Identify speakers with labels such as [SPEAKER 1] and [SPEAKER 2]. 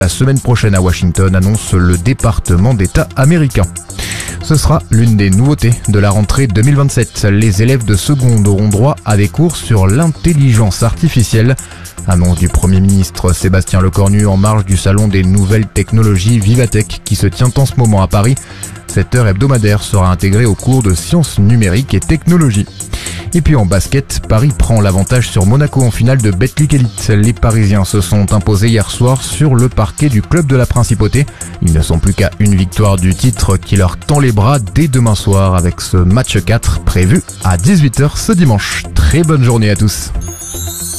[SPEAKER 1] La semaine prochaine à Washington, annonce le département d'État américain. Ce sera l'une des nouveautés de la rentrée 2027. Les élèves de seconde auront droit à des cours sur l'intelligence artificielle. Annonce du Premier ministre Sébastien Lecornu en marge du salon des nouvelles technologies Vivatech qui se tient en ce moment à Paris. Cette heure hebdomadaire sera intégrée au cours de sciences numériques et technologies. Et puis en basket, Paris prend l'avantage sur Monaco en finale de Betclic Elite. Les Parisiens se sont imposés hier soir sur le parquet du club de la Principauté. Ils ne sont plus qu'à une victoire du titre qui leur tend les bras dès demain soir avec ce match 4 prévu à 18h ce dimanche. Très bonne journée à tous.